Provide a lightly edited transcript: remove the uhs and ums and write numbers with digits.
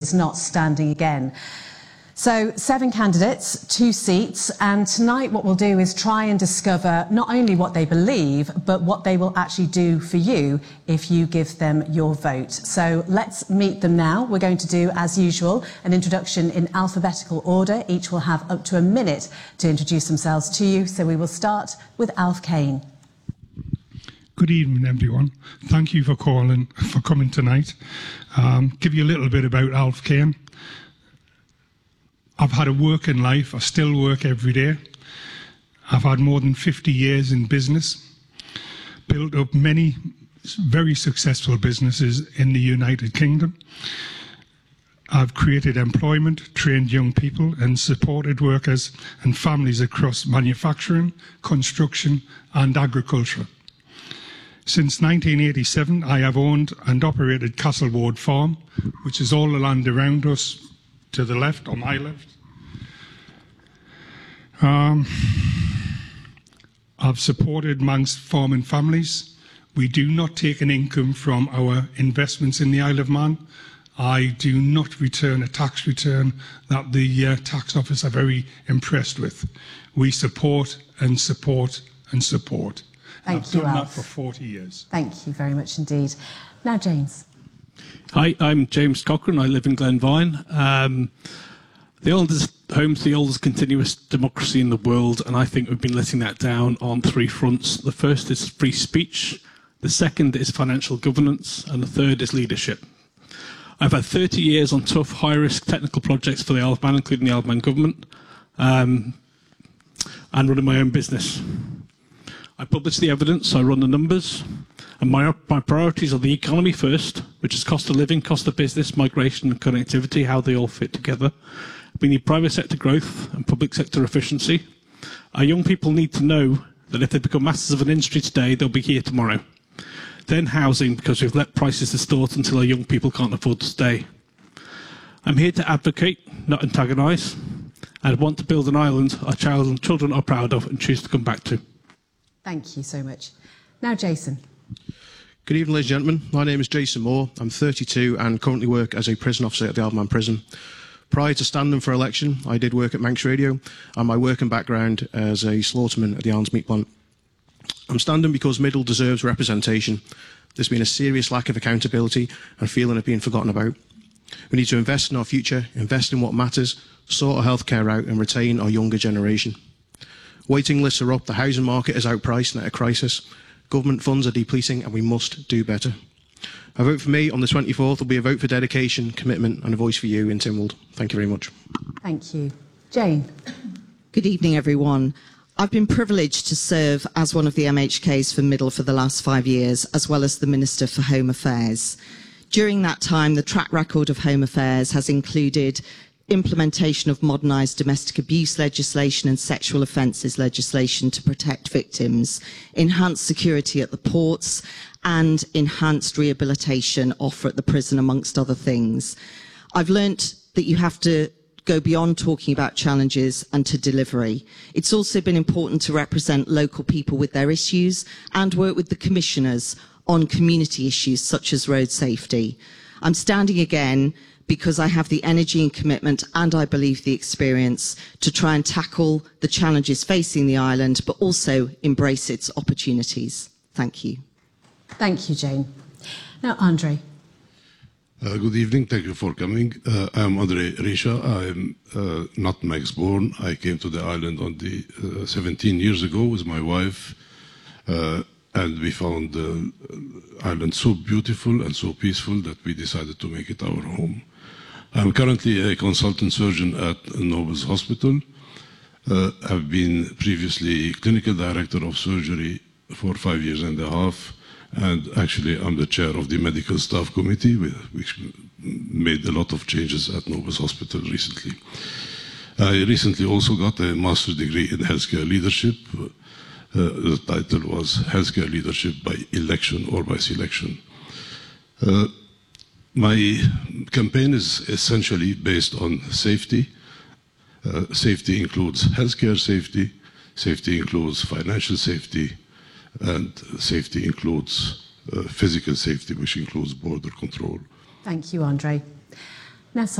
is not standing again. So 7 candidates, 2 seats, and tonight what we'll do is try and discover not only what they believe, but what they will actually do for you if you give them your vote. So let's meet them now. We're going to do, as usual, an introduction in alphabetical order. Each will have up to a minute to introduce themselves to you. So we will start with Alf Kane. Good evening, everyone. Thank you for coming tonight. Give you a little bit about Alf Kane. I've had a working life. I still work every day. I've had more than 50 years in business, built up many very successful businesses in the United Kingdom. I've created employment, trained young people and supported workers and families across manufacturing, construction and agriculture. Since 1987, I have owned and operated Castleward Farm, which is all the land around us to the left, on my left. I've supported Manx farming families. We do not take an income from our investments in the Isle of Man. I do not return a tax return that the tax office are very impressed with. We support and support and support. Thank you, Alf. I've done that for 40 years. Thank you very much indeed. Now, James. Hi, I'm James Cochrane. I live in Glenvine. The oldest home's the oldest continuous democracy in the world, and I think we've been letting that down on 3 fronts. The first is free speech, the second is financial governance, and the third is leadership. I've had 30 years on tough, high-risk technical projects for the Isle of Man, including the Isle of Man government, and running my own business. I publish the evidence, I run the numbers, and my priorities are the economy first, which is cost of living, cost of business, migration and connectivity, how they all fit together. We need private sector growth and public sector efficiency. Our young people need to know that if they become masters of an industry today, they'll be here tomorrow. Then housing, because we've let prices distort until our young people can't afford to stay. I'm here to advocate, not antagonise. I want to build an island our children are proud of and choose to come back to. Thank you so much. Now, Jason. Good evening, ladies and gentlemen. My name is Jason Moore. I'm 32 and currently work as a prison officer at the Isle of Man Prison. Prior to standing for election, I did work at Manx Radio and my working background as a slaughterman at the Arns Meat Plant. I'm standing because Middle deserves representation. There's been a serious lack of accountability and feeling of being forgotten about. We need to invest in our future, invest in what matters, sort our healthcare out and retain our younger generation. Waiting lists are up, the housing market is outpriced and at a crisis. Government funds are depleting and we must do better. A vote for me on the 24th will be a vote for dedication, commitment and a voice for you in Tynwald. Thank you very much. Thank you. Jane. Good evening, everyone. I've been privileged to serve as one of the MHKs for Middle for the last 5 years, as well as the Minister for Home Affairs. During that time, the track record of Home Affairs has included implementation of modernised domestic abuse legislation and sexual offences legislation to protect victims, enhanced security at the ports and enhanced rehabilitation offer at the prison, amongst other things. I've learnt that you have to go beyond talking about challenges and to delivery. It's also been important to represent local people with their issues and work with the commissioners on community issues such as road safety. I'm standing again because I have the energy and commitment and I believe the experience to try and tackle the challenges facing the island, but also embrace its opportunities. Thank you. Thank you, Jane. Now, Andre. Good evening. Thank you for coming. I'm Andre Risha. I'm not Manx born. I came to the island on the 17 years ago with my wife, and we found the island so beautiful and so peaceful that we decided to make it our home. I'm currently a consultant surgeon at Nobles Hospital. I've been previously clinical director of surgery for 5 years and a half. And actually, I'm the chair of the medical staff committee, which made a lot of changes at Nobles Hospital recently. I recently also got a master's degree in healthcare leadership. The title was Healthcare Leadership by Election or by Selection. My campaign is essentially based on safety. Safety includes healthcare safety, safety includes financial safety, and safety includes physical safety, which includes border control. Thank you, Andre. Now,